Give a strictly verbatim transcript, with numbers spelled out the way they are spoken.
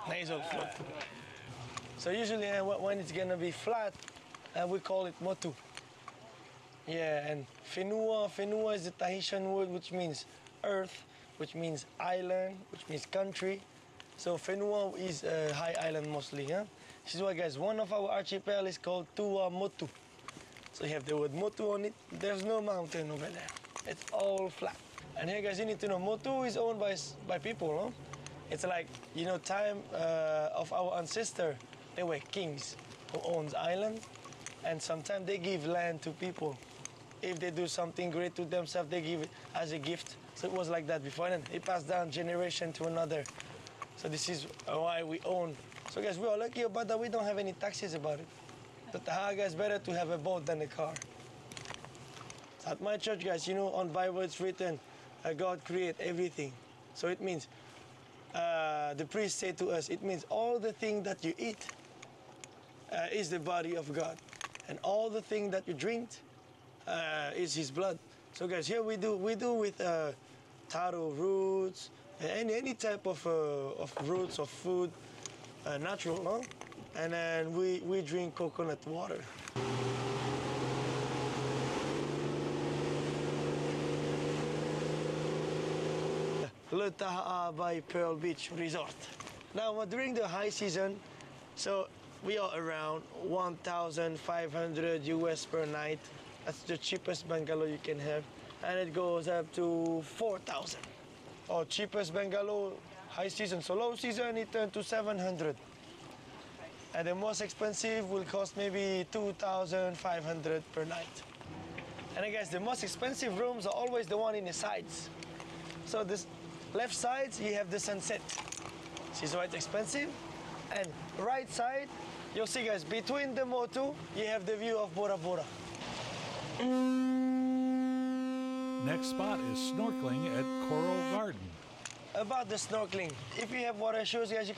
Nasal float. So usually uh, when it's gonna be flat, uh, we call it motu. Yeah, and Whenua, Whenua is the Tahitian word which means earth, which means island, which means country. So Whenua is a high island mostly, huh? This is why, guys, one of our archipel is called Tuamotu. So you have the word motu on it. There's no mountain over there. It's all flat. And here, guys, you need to know, motu is owned by by people, huh? It's like, you know, time uh, of our ancestor, they were kings who owns island, and sometimes they give land to people. If they do something great to themselves, they give it as a gift. So it was like that before, and it passed down generation to another. So this is why we own. So guys, we are lucky about that we don't have any taxes about it. The Tahaga is better to have a boat than a car. So at my church, guys, you know, on Bible it's written, uh, God create everything. So it means, uh, the priest said to us, it means all the thing that you eat uh, is the body of God. And all the thing that you drink uh, is his blood. So guys, here we do, we do with uh, taro roots, any, any type of, uh, of roots of food, uh, natural, no? And then we, we drink coconut water. Le Taha'a by Pearl Beach Resort. Now, during the high season, so we are around one thousand five hundred U S per night. That's the cheapest bungalow you can have. And it goes up to four thousand. Or cheapest bungalow, high season. So low season, it turned to seven hundred. And the most expensive will cost maybe two thousand five hundred per night. And I guess the most expensive rooms are always the one in the sides. So this left side, you have the sunset. This is why it's expensive. And right side, you'll see, guys, between the motu, you have the view of Bora Bora. Next spot is snorkeling at Coral Garden. About the snorkeling, if you have water shoes, guys, you can